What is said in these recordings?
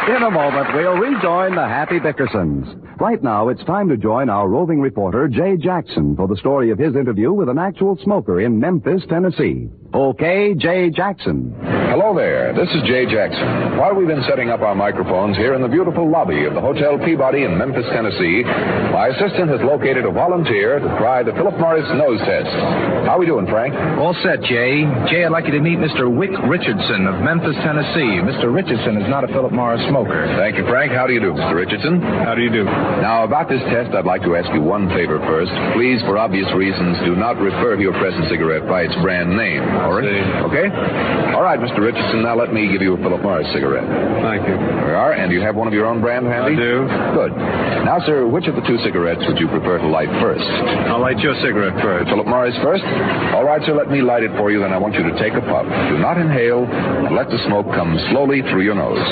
In a moment, we'll rejoin the Happy Bickersons. Right now, it's time to join our roving reporter, Jay Jackson, for the story of his interview with an actual smoker in Memphis, Tennessee. Okay, Jay Jackson. Hello there. This is Jay Jackson. While we've been setting up our microphones here in the beautiful lobby of the Hotel Peabody in Memphis, Tennessee, my assistant has located a volunteer to try the Philip Morris nose test. How are we doing, Frank? All set, Jay. Jay, I'd like you to meet Mr. Wick Richardson of Memphis, Tennessee. Mr. Richardson is not a Philip Morris smoker. Thank you, Frank. How do you do, Mr. Richardson? How do you do? Now, about this test, I'd like to ask you one favor first. Please, for obvious reasons, do not refer to your present cigarette by its brand name. All right? Okay? All right, Mr. Richardson, now let me give you a Philip Morris cigarette. Thank you. There we are. And do you have one of your own brand handy? I do. Good. Now, sir, which of the two cigarettes would you prefer to light first? I'll light your cigarette first. Philip Morris first? All right, sir, let me light it for you, then I want you to take a puff. Do not inhale, and let the smoke come slowly through your nose.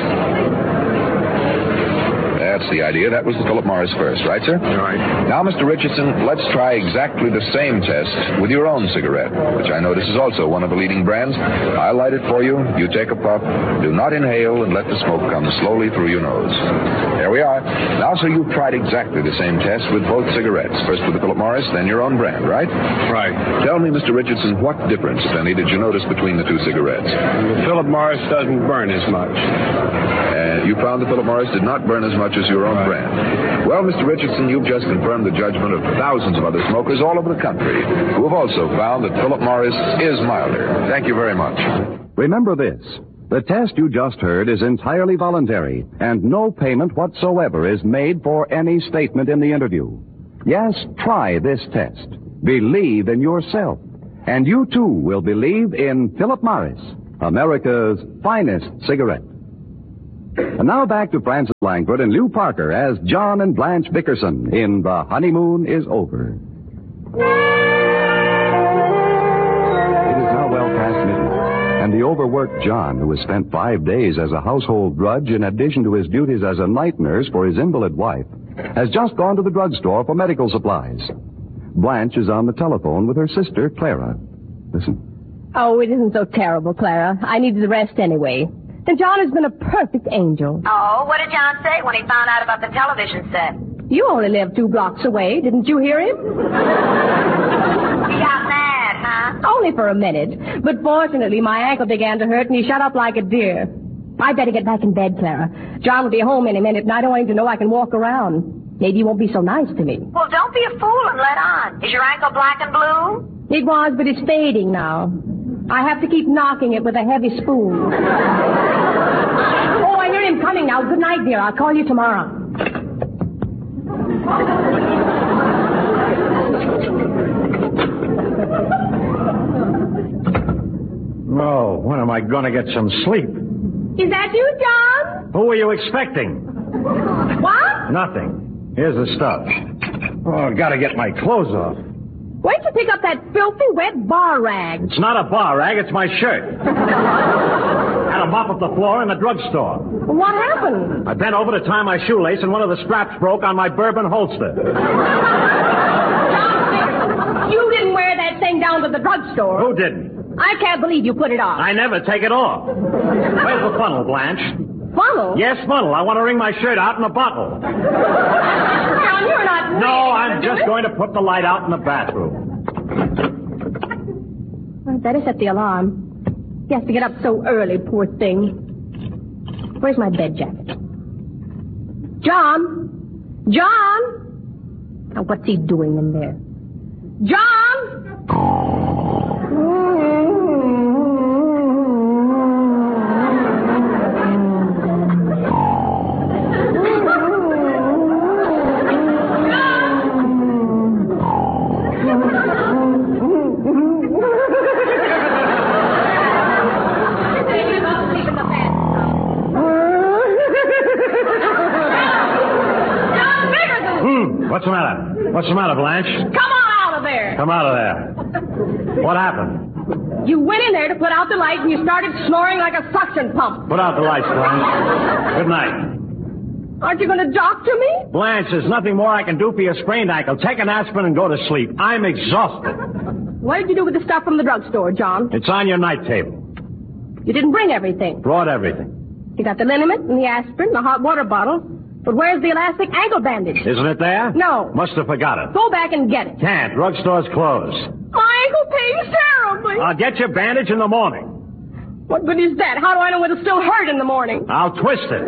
That's the idea. That was the Philip Morris first, right, sir? Right. Now, Mr. Richardson, let's try exactly the same test with your own cigarette, which I notice is also one of the leading brands. I'll light it for you. You take a puff. Do not inhale, and let the smoke come slowly through your nose. There we are. Now, sir, you've tried exactly the same test with both cigarettes. First with the Philip Morris, then your own brand, right? Right. Tell me, Mr. Richardson, what difference, if any, did you notice between the two cigarettes? The Philip Morris doesn't burn as much. You found the Philip Morris did not burn as much as your own brand. Well, Mr. Richardson, you've just confirmed the judgment of thousands of other smokers all over the country who have also found that Philip Morris is milder. Thank you very much. Remember this. The test you just heard is entirely voluntary, and no payment whatsoever is made for any statement in the interview. Yes, try this test. Believe in yourself. And you, too, will believe in Philip Morris, America's finest cigarette. And now back to Francis Langford and Lew Parker as John and Blanche Bickerson in The Honeymoon is Over. It is now well past midnight, and the overworked John, who has spent 5 days as a household drudge in addition to his duties as a night nurse for his invalid wife, has just gone to the drugstore for medical supplies. Blanche is on the telephone with her sister, Clara. Listen. Oh, it isn't so terrible, Clara. I needed the rest anyway. And John has been a perfect angel. Oh, what did John say when he found out about the television set? You only live 2 blocks away. Didn't you hear him? He got mad, huh? Only for a minute. But fortunately, my ankle began to hurt, and he shut up like a deer. I'd better get back in bed, Clara. John will be home any minute, and I don't want him to know I can walk around. Maybe he won't be so nice to me. Well, don't be a fool and let on. Is your ankle black and blue? It was, but it's fading now. I have to keep knocking it with a heavy spoon. Oh, I hear him coming now. Good night, dear. I'll call you tomorrow. Oh, when am I going to get some sleep? Is that you, John? Who were you expecting? What? Nothing. Here's the stuff. Oh, I've got to get my clothes off. Where'd you pick up that filthy, wet bar rag? It's not a bar rag, it's my shirt. Had a mop up the floor in the drugstore. What happened? I bent over to tie my shoelace and one of the straps broke on my bourbon holster. You didn't wear that thing down to the drugstore. Who didn't? I can't believe you put it on. I never take it off. Where's the funnel, Blanche? Funnel? Yes, funnel. I want to wring my shirt out in a bottle. John, you're not... No, I'm just going to put the light out in the bathroom. I'd better set the alarm. He has to get up so early, poor thing. Where's my bed jacket? John? John? Now, what's he doing in there? John? What's the matter? What's the matter, Blanche? Come on out of there! Come out of there. What happened? You went in there to put out the light and you started snoring like a suction pump. Put out the lights, Blanche. Good night. Aren't you going to doctor me? Blanche, there's nothing more I can do for your sprained ankle. Take an aspirin and go to sleep. I'm exhausted. What did you do with the stuff from the drugstore, John? It's on your night table. You didn't bring everything. Brought everything. You got the liniment and the aspirin, the hot water bottle. But where's the elastic ankle bandage? Isn't it there? No. Must have forgot it. Go back and get it. Can't. Drugstore's closed. My ankle pains terribly. I'll get your bandage in the morning. What good is that? How do I know it'll still hurt in the morning? I'll twist it.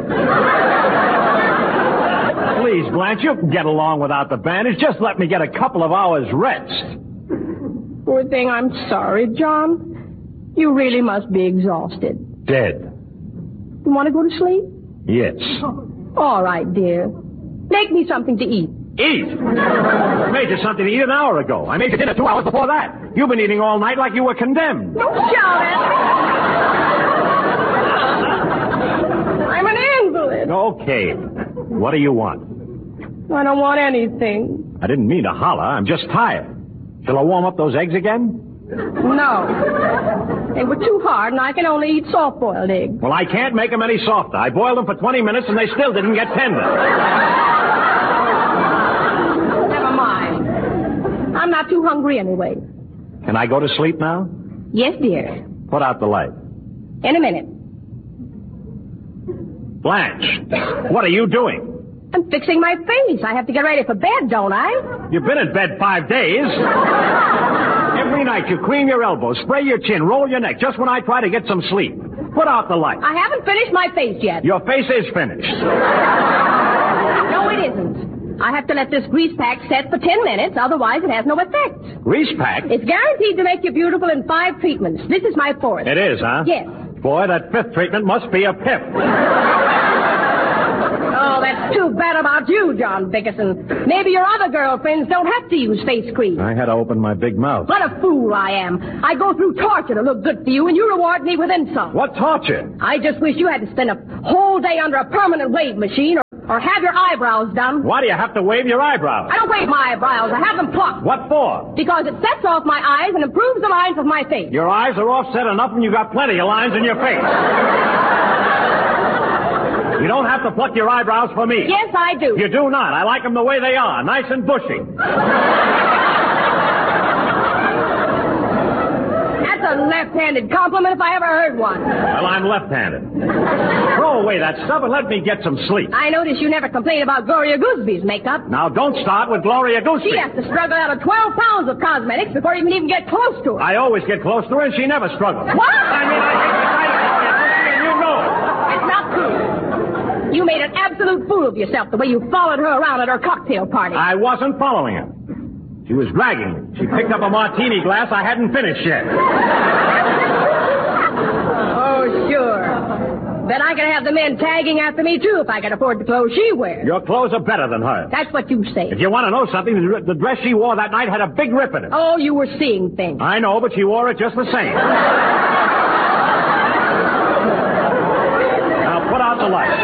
Please, Blanche, you can get along without the bandage. Just let me get a couple of hours rest. Poor thing, I'm sorry, John. You really must be exhausted. Dead. You want to go to sleep? Yes. All right, dear. Make me something to eat. Eat? I made you something to eat an hour ago. I made you dinner 2 hours before that. You've been eating all night like you were condemned. Don't shout at me. I'm an invalid. Okay. What do you want? I don't want anything. I didn't mean to holler. I'm just tired. Shall I warm up those eggs again? No. They were too hard, and I can only eat soft-boiled eggs. Well, I can't make them any softer. I boiled them for 20 minutes, and they still didn't get tender. Never mind. I'm not too hungry anyway. Can I go to sleep now? Yes, dear. Put out the light. In a minute. Blanche, what are you doing? I'm fixing my face. I have to get ready for bed, don't I? You've been in bed 5 days. Every night you cream your elbows, spray your chin, roll your neck, just when I try to get some sleep. Put out the light. I haven't finished my face yet. Your face is finished. No, it isn't. I have to let this grease pack set for 10 minutes, otherwise it has no effect. Grease pack? It's guaranteed to make you beautiful in 5 treatments. This is my 4th. It is, huh? Yes. Boy, that 5th treatment must be a pip. Oh, that's too bad about you, John Bickerson. Maybe your other girlfriends don't have to use face cream. I had to open my big mouth. What a fool I am. I go through torture to look good for you, and you reward me with insult. What torture? I just wish you had to spend a whole day under a permanent wave machine or have your eyebrows done. Why do you have to wave your eyebrows? I don't wave my eyebrows. I have them plucked. What for? Because it sets off my eyes and improves the lines of my face. Your eyes are offset enough and you got plenty of lines in your face. You don't have to pluck your eyebrows for me. Yes, I do. You do not. I like them the way they are, nice and bushy. That's a left-handed compliment if I ever heard one. Well, I'm left-handed. Throw away that stuff and let me get some sleep. I notice you never complain about Gloria Goosby's makeup. Now, don't start with Gloria Gooseby. She has to struggle out of 12 pounds of cosmetics before you can even get close to her. I always get close to her and she never struggles. What? I mean, I get and you know it. It's not true. You made an absolute fool of yourself the way you followed her around at her cocktail party. I wasn't following her. She was dragging me. She picked up a martini glass I hadn't finished yet. Oh, sure. Bet I could have the men tagging after me, too, if I could afford the clothes she wears. Your clothes are better than hers. That's what you say. If you want to know something, the dress she wore that night had a big rip in it. Oh, you were seeing things. I know, but she wore it just the same. Now, put out the light.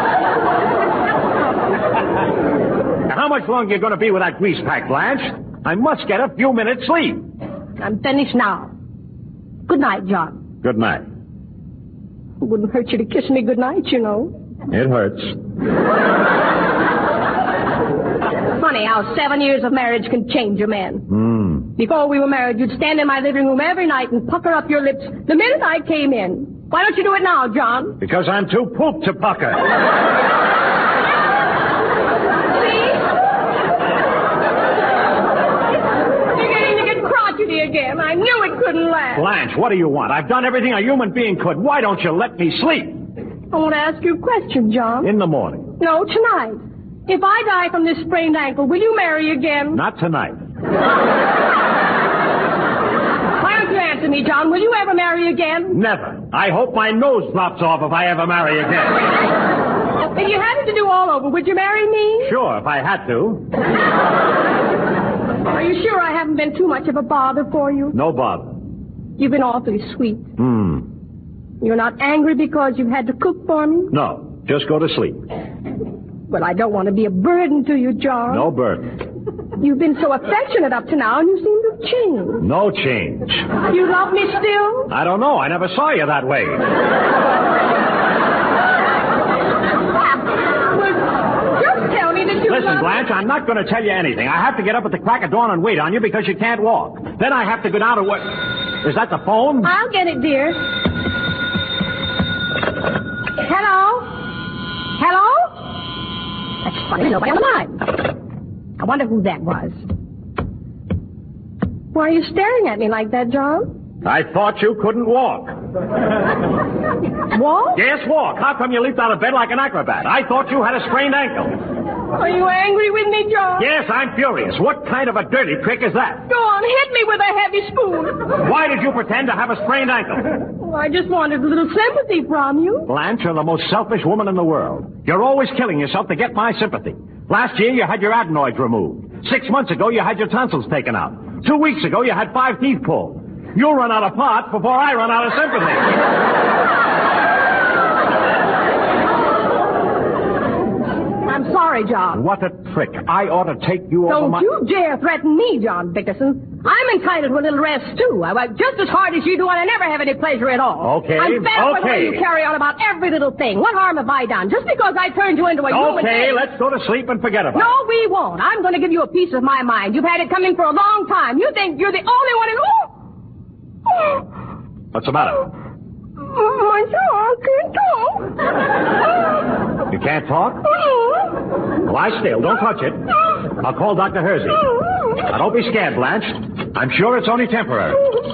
How much longer are you going to be with that grease pack, Blanche? I must get a few minutes sleep. I'm finished now. Good night, John. Good night. It wouldn't hurt you to kiss me good night, you know. It hurts. Funny how 7 years of marriage can change a man. Before we were married, you'd stand in my living room every night and pucker up your lips the minute I came in. Why don't you do it now, John? Because I'm too pooped to pucker. Again. I knew it couldn't last. Blanche, what do you want? I've done everything a human being could. Why don't you let me sleep? I want to ask you a question, John. In the morning. No, tonight. If I die from this sprained ankle, will you marry again? Not tonight. Why don't you answer me, John? Will you ever marry again? Never. I hope my nose drops off if I ever marry again. If you had it to do all over, would you marry me? Sure, if I had to. Are you sure I haven't been too much of a bother for you? No bother. You've been awfully sweet. You're not angry because you've had to cook for me? No, just go to sleep. Well, I don't want to be a burden to you, John. No burden. You've been so affectionate up to now, and you seem to have changed. No change. You love me still? I don't know. I never saw you that way. Listen, Blanche, I'm not going to tell you anything. I have to get up at the crack of dawn and wait on you because you can't walk. Then I have to go down to work. Is that the phone? I'll get it, dear. Hello? funny. There's nobody on the line. I wonder who that was. Why are you staring at me like that, John? I thought you couldn't walk. Walk? Yes, walk. How come you leaped out of bed like an acrobat? I thought you had a sprained ankle. Are you angry with me, John? Yes, I'm furious. What kind of a dirty trick is that? Go on, hit me with a heavy spoon. Why did you pretend to have a sprained ankle? Oh, I just wanted a little sympathy from you. Blanche, you're the most selfish woman in the world. You're always killing yourself to get my sympathy. Last year, you had your adenoids removed. 6 months ago, you had your tonsils taken out. 2 weeks ago, you had 5 teeth pulled. You'll run out of parts before I run out of sympathy. I'm sorry, John. What a trick. I ought to take you over my... Don't you dare threaten me, John Dickerson. I'm entitled to a little rest, too. I work just as hard as you do, and I never have any pleasure at all. Okay, I'm fed up with the way you carry on about every little thing. What harm have I done? Just because I turned you into a human Okay, being. let's go to sleep and forget about it. No, we won't. I'm going to give you a piece of my mind. You've had it coming for a long time. You think you're the only one in... What's the matter? My jaw can't talk. You can't talk? Lie still. Don't touch it. I'll call Dr. Hersey. Now, don't be scared, Blanche. I'm sure it's only temporary.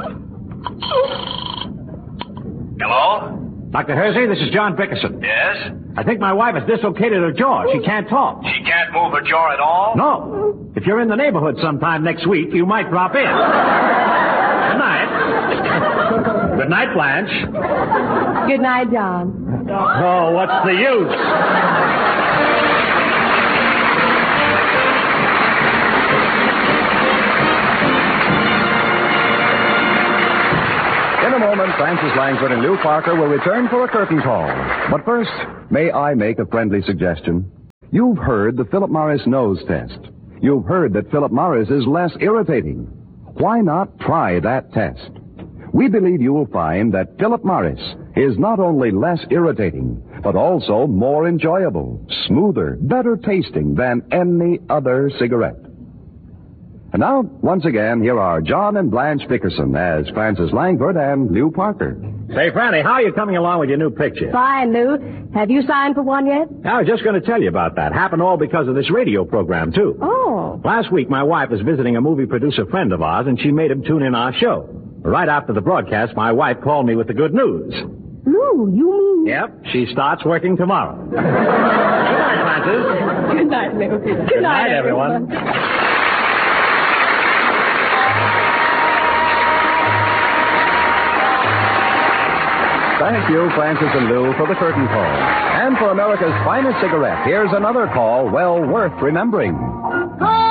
Hello? Dr. Hersey, this is John Dickerson. Yes? I think my wife has dislocated her jaw. She can't talk. She can't move her jaw at all? No. If you're in the neighborhood sometime next week, you might drop in. Good night. Good night, Blanche. Good night, John. Oh, what's the use? In a moment, Francis Langford and Lou Parker will return for a curtain call. But first, may I make a friendly suggestion? You've heard the Philip Morris nose test. You've heard that Philip Morris is less irritating. Why not try that test? We believe you will find that Philip Morris is not only less irritating, but also more enjoyable, smoother, better tasting than any other cigarette. And now, once again, here are John and Blanche Dickerson as Francis Langford and Lou Parker. Say, Franny, how are you coming along with your new picture? Fine, Lou. Have you signed for one yet? I was just going to tell you about that. Happened all because of this radio program, too. Oh. Last week, my wife was visiting a movie producer friend of ours, and she made him tune in our show. Right after the broadcast, my wife called me with the good news. Lou, you mean... Yep, she starts working tomorrow. Good night, Francis. Good night, Lou. Good night, everyone. Thank you, Francis and Lou, for the curtain call. And for America's finest cigarette, here's another call well worth remembering.